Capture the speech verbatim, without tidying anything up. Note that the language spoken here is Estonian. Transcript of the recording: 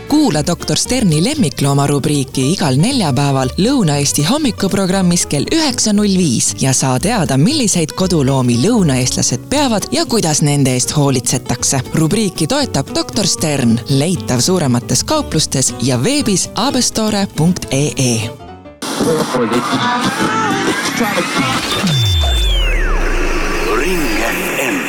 Kuula doktor Sterni lemmiklooma rubriiki igal neljapäeval Lõuna-Eesti hommikuprogrammis kell üheksa null viis ja saa teada, milliseid koduloomi lõunaeestlased peavad ja kuidas nende eest hoolitsetakse. Rubriiki toetab doktor Stern, leitav suuremates kauplustes ja veebis abestore punkt ee. Ringe